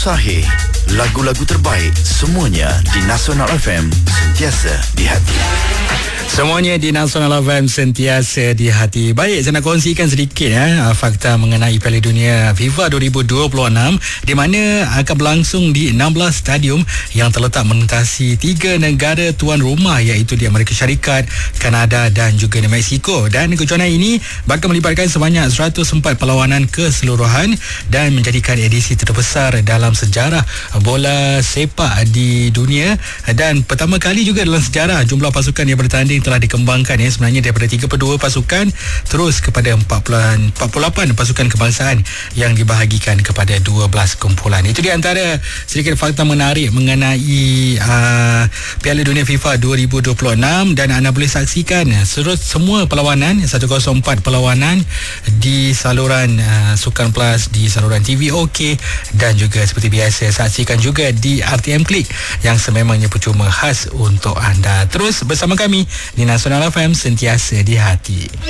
Sahih, lagu-lagu terbaik semuanya di Nasional FM, sentiasa di hati. Semuanya di Nasional FM, sentiasa di hati. Baik, saya nak kongsikan sedikit fakta mengenai Piala Dunia FIFA 2026 di mana akan berlangsung di 16 stadium yang terletak menentasi 3 negara tuan rumah iaitu di Amerika Syarikat, Kanada dan juga di Mexico. Dan kejohanan ini bakal melibatkan sebanyak 104 perlawanan keseluruhan dan menjadikan edisi terbesar dalam sejarah bola sepak di dunia, dan pertama kali juga dalam sejarah jumlah pasukan yang bertanding telah dikembangkan sebenarnya daripada 32 pasukan terus kepada 48 pasukan kebangsaan yang dibahagikan kepada 12 kumpulan. Itu di antara sedikit fakta menarik mengenai Piala Dunia FIFA 2026, dan anda boleh saksikan semua perlawanan, 104 perlawanan di saluran Sukan Plus, di saluran TV OK, dan juga seperti biasa saksikan juga di RTM Klik yang sememangnya percuma khas untuk anda. Terus bersama kami di Nasional FM, sentiasa di hati.